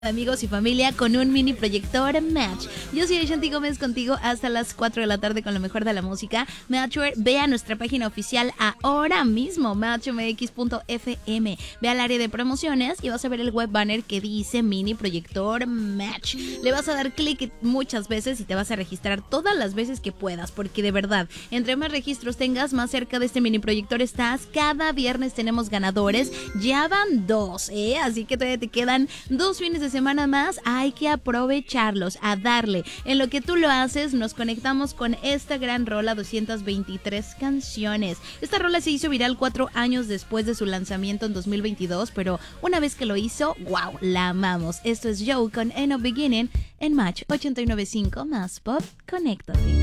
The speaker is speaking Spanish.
Amigos y familia con un mini proyector Match. Yo soy Shanti Gómez contigo hasta las 4 de la tarde con lo mejor de la música. Matchware, ve a nuestra página oficial ahora mismo, matchmx.fm. Ve al área de promociones y vas a ver el web banner que dice mini proyector Match. Le vas a dar clic muchas veces y te vas a registrar todas las veces que puedas, porque de verdad, entre más registros tengas, más cerca de este mini proyector estás. Cada viernes tenemos ganadores, ya van 2, así que todavía te quedan 2 fines de semana más, hay que aprovecharlos, a darle. En lo que tú lo haces, nos conectamos con esta gran rola, 223 canciones. Esta rola se hizo viral 4 años después de su lanzamiento en 2022, pero una vez que lo hizo, wow, la amamos. Esto es Joe con End of Beginning en Match 89.5 más Pop. Conéctate.